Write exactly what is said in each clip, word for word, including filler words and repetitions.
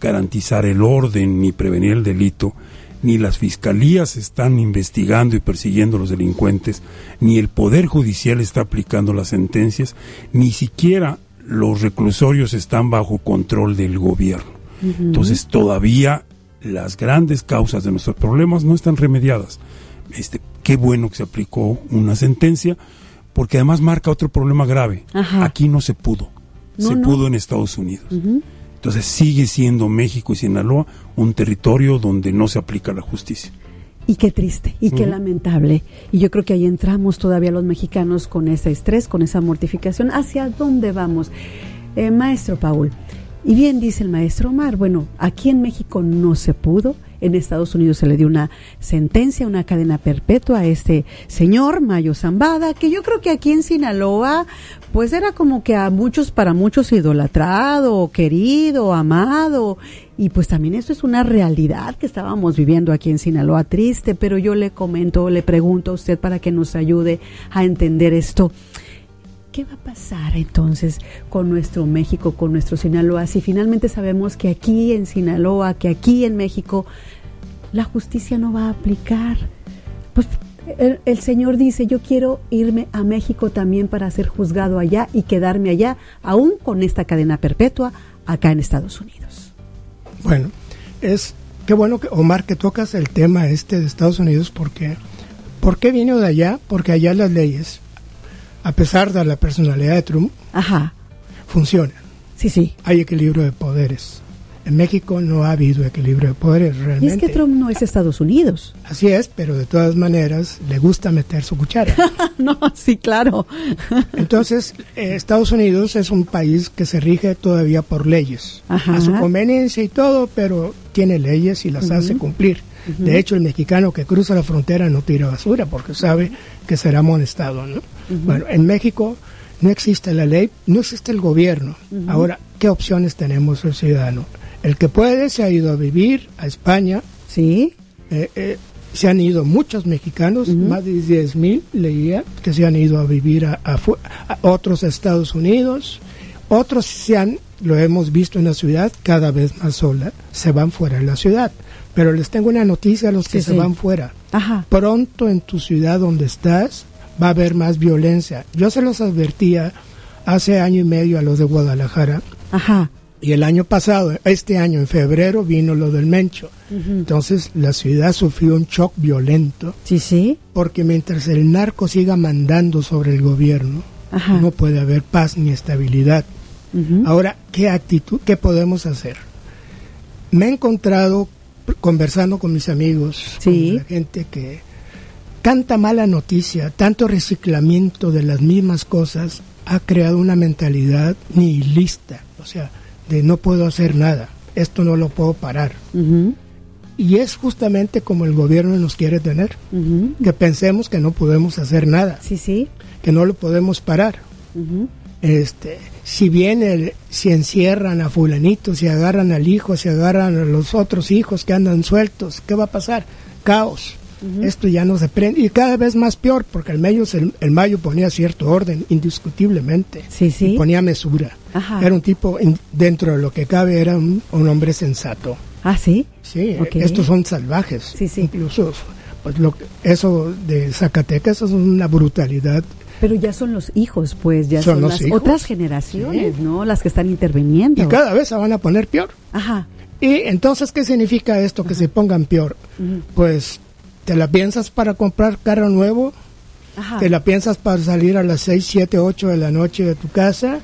garantizar el orden ni prevenir el delito, ni las fiscalías están investigando y persiguiendo a los delincuentes, ni el Poder Judicial está aplicando las sentencias, ni siquiera los reclusorios están bajo control del gobierno. Uh-huh. Entonces todavía las grandes causas de nuestros problemas no están remediadas. Este, qué bueno que se aplicó una sentencia, porque además marca otro problema grave. Ajá. Aquí no se pudo, no, se no. pudo en Estados Unidos. Uh-huh. Entonces sigue siendo México y Sinaloa un territorio donde no se aplica la justicia. Y qué triste, y qué uh-huh. lamentable. Y yo creo que ahí entramos todavía los mexicanos con ese estrés, con esa mortificación. ¿Hacia dónde vamos? Eh, maestro Paul, y bien dice el maestro Omar, bueno, aquí en México no se pudo, en Estados Unidos se le dio una sentencia, una cadena perpetua a este señor, Mayo Zambada, que yo creo que aquí en Sinaloa, pues era como que a muchos, para muchos idolatrado, querido, amado, y pues también eso es una realidad que estábamos viviendo aquí en Sinaloa, triste, pero yo le comento, le pregunto a usted para que nos ayude a entender esto. ¿Qué va a pasar entonces con nuestro México, con nuestro Sinaloa, si finalmente sabemos que aquí en Sinaloa, que aquí en México, la justicia no va a aplicar? Pues el, el señor dice, yo quiero irme a México también para ser juzgado allá y quedarme allá, aún con esta cadena perpetua acá en Estados Unidos. Bueno, es qué bueno, que Omar, que tocas el tema este de Estados Unidos, porque ¿por qué vino de allá? Porque allá las leyes, a pesar de la personalidad de Trump, Ajá. funcionan. Sí, sí. Hay equilibrio de poderes. En México no ha habido equilibrio de poderes realmente. Y es que Trump no es Estados Unidos. Así es, pero de todas maneras le gusta meter su cuchara. No, sí, claro. Entonces, eh, Estados Unidos es un país que se rige todavía por leyes. Ajá. A su conveniencia y todo, pero tiene leyes y las uh-huh. hace cumplir. Uh-huh. De hecho, el mexicano que cruza la frontera no tira basura porque sabe que será amonestado, ¿no? Uh-huh. Bueno, en México no existe la ley, no existe el gobierno. Uh-huh. Ahora, ¿qué opciones tenemos el ciudadano? El que puede se ha ido a vivir a España. Sí. Eh, eh, se han ido muchos mexicanos, uh-huh. más de diez mil leía, que se han ido a vivir a, a, a otros Estados Unidos. Otros se han, lo hemos visto en la ciudad, cada vez más sola, se van fuera de la ciudad. Pero les tengo una noticia a los que sí, se sí. van fuera. Ajá. Pronto en tu ciudad donde estás va a haber más violencia. Yo se los advertía hace año y medio a los de Guadalajara. Ajá. Y el año pasado, este año en febrero, vino lo del Mencho. Uh-huh. Entonces la ciudad sufrió un shock violento. Sí, sí. Porque mientras el narco siga mandando sobre el gobierno, Ajá. no puede haber paz ni estabilidad. Uh-huh. Ahora, ¿qué actitud, qué podemos hacer? Me he encontrado conversando con mis amigos, sí. con la gente que tanta mala noticia, tanto reciclamiento de las mismas cosas ha creado una mentalidad nihilista, o sea, de no puedo hacer nada, esto no lo puedo parar. Uh-huh. Y es justamente como el gobierno nos quiere tener, uh-huh. que pensemos que no podemos hacer nada, sí, sí. que no lo podemos parar. Uh-huh. Este, si viene, si encierran a fulanito, si agarran al hijo, si agarran a los otros hijos que andan sueltos, ¿qué va a pasar? Caos. Uh-huh. Esto ya no se prende, y cada vez más peor, porque el Mayo, el, el Mayo ponía cierto orden, indiscutiblemente, sí, sí. y ponía mesura. Ajá. Era un tipo, in, dentro de lo que cabe, era un, un hombre sensato. ¿Ah, sí? Sí, okay. Estos son salvajes. Sí, sí. Incluso, pues lo, eso de Zacatecas es una brutalidad. Pero ya son los hijos, pues, ya son, son las hijos. Otras generaciones, sí. ¿no? Las que están interviniendo. Y cada vez se van a poner peor. Ajá. Y entonces, ¿qué significa esto, que Ajá. se pongan peor? Uh-huh. Pues, ¿te la piensas para comprar carro nuevo? Ajá. ¿Te la piensas para salir a las seis, siete, ocho de la noche de tu casa?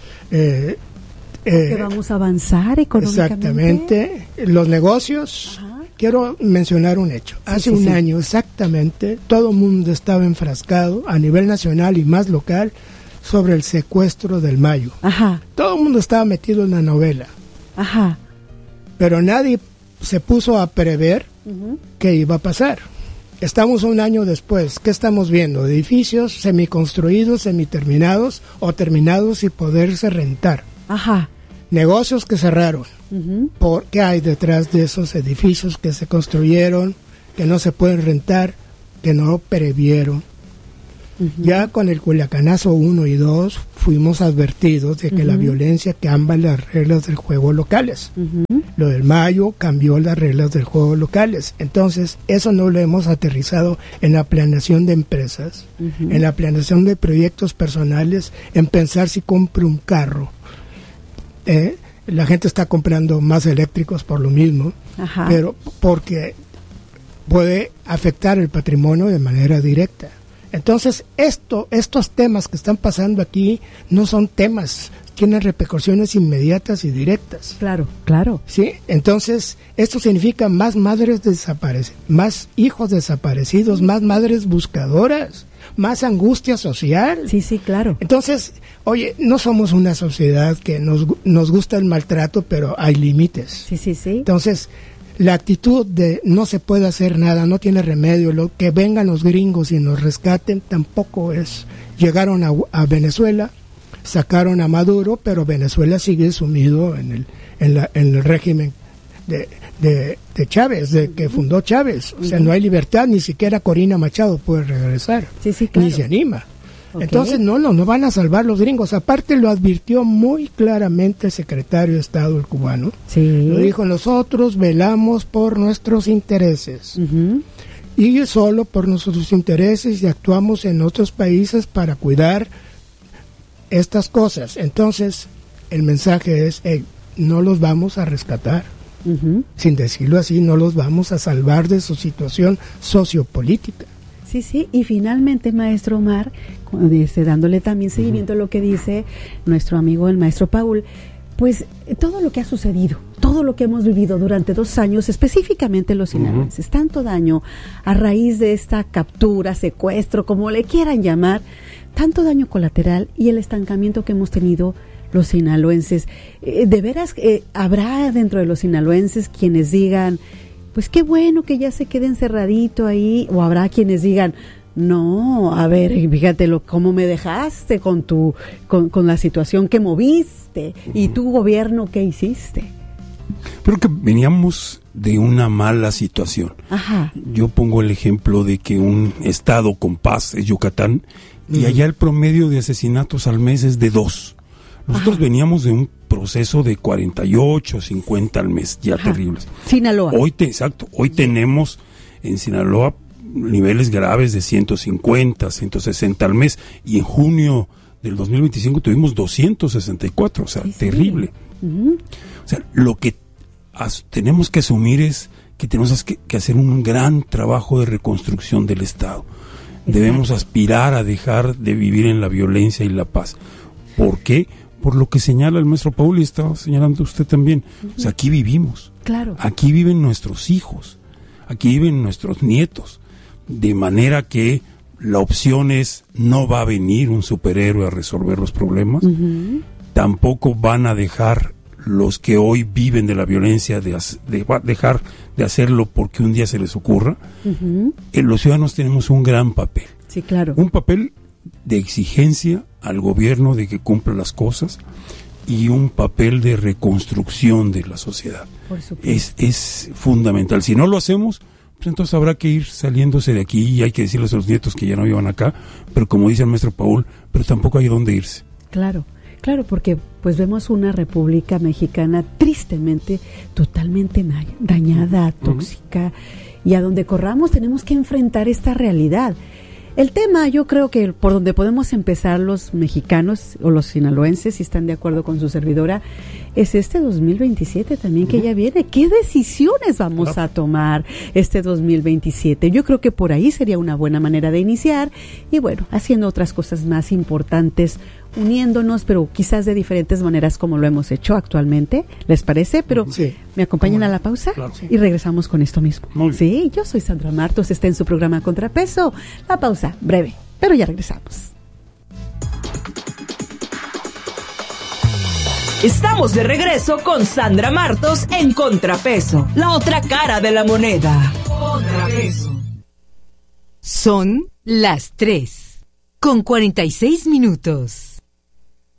Eh, eh, que vamos a avanzar económicamente. Exactamente. Los negocios... Ajá. Quiero mencionar un hecho. Sí, Hace sí, un sí. año exactamente, todo el mundo estaba enfrascado a nivel nacional y más local sobre el secuestro del Mayo. Ajá. Todo el mundo estaba metido en la novela. Ajá. Pero nadie se puso a prever uh-huh. qué iba a pasar. Estamos un año después. ¿Qué estamos viendo? Edificios semiconstruidos, semiterminados o terminados y poderse rentar. Ajá. Negocios que cerraron. Uh-huh. ¿Por qué hay detrás de esos edificios que se construyeron, que no se pueden rentar, que no previeron? Uh-huh. Ya con el Culiacanazo uno y dos fuimos advertidos de que uh-huh. la violencia cambia las reglas del juego locales. Uh-huh. Lo del Mayo cambió las reglas del juego locales. Entonces, eso no lo hemos aterrizado en la planeación de empresas, uh-huh. en la planeación de proyectos personales, en pensar si compro un carro. Eh, la gente está comprando más eléctricos por lo mismo, Ajá. pero porque puede afectar el patrimonio de manera directa. Entonces, esto, estos temas que están pasando aquí no son temas, tienen repercusiones inmediatas y directas. Claro, claro. Sí, entonces, esto significa más madres desaparecidas, más hijos desaparecidos, más madres buscadoras, más angustia social. Sí, sí, claro. Entonces, oye, no somos una sociedad que nos, nos gusta el maltrato, pero hay límites. Sí, sí, sí. Entonces, la actitud de no se puede hacer nada, no tiene remedio, lo que vengan los gringos y nos rescaten, tampoco es. Llegaron a, a Venezuela, sacaron a Maduro, pero Venezuela sigue sumido en el, en la, en el régimen de, de, de Chávez, de que fundó Chávez. O sea, no hay libertad, ni siquiera Corina Machado puede regresar, sí, sí, claro. ni se anima. Okay. Entonces, no, no, no van a salvar los gringos. Aparte, lo advirtió muy claramente el secretario de Estado, el cubano. Sí. Lo dijo, nosotros velamos por nuestros intereses. Uh-huh. Y solo por nuestros intereses y actuamos en otros países para cuidar estas cosas. Entonces, el mensaje es, hey, no los vamos a rescatar. Uh-huh. Sin decirlo así, no los vamos a salvar de su situación sociopolítica. Sí, sí, y finalmente, maestro Omar, este, dándole también seguimiento a lo que dice nuestro amigo el maestro Paul, pues todo lo que ha sucedido, todo lo que hemos vivido durante dos años, específicamente los sinaloenses, uh-huh. tanto daño a raíz de esta captura, secuestro, como le quieran llamar, tanto daño colateral y el estancamiento que hemos tenido los sinaloenses. Eh, de veras, eh, habrá dentro de los sinaloenses quienes digan, pues qué bueno que ya se quede encerradito ahí, o habrá quienes digan, no, a ver, fíjate lo, cómo me dejaste con tu, con, con la situación que moviste, uh-huh. y tu gobierno, ¿qué hiciste? Creo que veníamos de una mala situación. Ajá. Yo pongo el ejemplo de que un estado con paz es Yucatán, uh-huh. y allá el promedio de asesinatos al mes es de dos. Nosotros Ajá. veníamos de un proceso de cuarenta y ocho, cincuenta al mes, ya Ajá. terribles. Sinaloa. Hoy, te, exacto, hoy sí. tenemos en Sinaloa niveles graves de ciento cincuenta, ciento sesenta al mes, y en junio del dos mil veinticinco tuvimos doscientos sesenta y cuatro, o sea, sí, terrible. Sí. Uh-huh. O sea, lo que as, tenemos que asumir es que tenemos que, que hacer un gran trabajo de reconstrucción del Estado. Exacto. Debemos aspirar a dejar de vivir en la violencia y la paz. ¿Por qué? Por lo que señala el maestro Paul y estaba señalando usted también. Uh-huh. O sea, aquí vivimos. Claro. Aquí viven nuestros hijos. Aquí viven nuestros nietos. De manera que la opción es, no va a venir un superhéroe a resolver los problemas. Uh-huh. Tampoco van a dejar los que hoy viven de la violencia de, de dejar de hacerlo porque un día se les ocurra. Uh-huh. Eh, los ciudadanos tenemos un gran papel. Sí, claro. Un papel de exigencia al gobierno de que cumpla las cosas y un papel de reconstrucción de la sociedad. Por supuesto. Es, es fundamental. Si no lo hacemos, pues entonces habrá que ir saliéndose de aquí y hay que decirles a los nietos que ya no vivan acá, pero como dice el maestro Paul, pero tampoco hay dónde irse. Claro, claro, porque pues vemos una República Mexicana tristemente totalmente na- dañada, tóxica, uh-huh. y a donde corramos tenemos que enfrentar esta realidad. El tema, yo creo que por donde podemos empezar los mexicanos o los sinaloenses, si están de acuerdo con su servidora, es este dos mil veintisiete también que ya viene. ¿Qué decisiones vamos a tomar este dos mil veintisiete? Yo creo que por ahí sería una buena manera de iniciar y bueno, haciendo otras cosas más importantes, uniéndonos, pero quizás de diferentes maneras como lo hemos hecho actualmente. ¿Les parece? Pero sí. ¿Me acompañan a la pausa? Claro, sí. Y regresamos con esto mismo. Sí, yo soy Sandra Martos, está en su programa Contrapeso. La pausa, breve, pero ya regresamos. Estamos de regreso con Sandra Martos en Contrapeso, la otra cara de la moneda. Contrapeso. Son las tres, con cuarenta y seis minutos.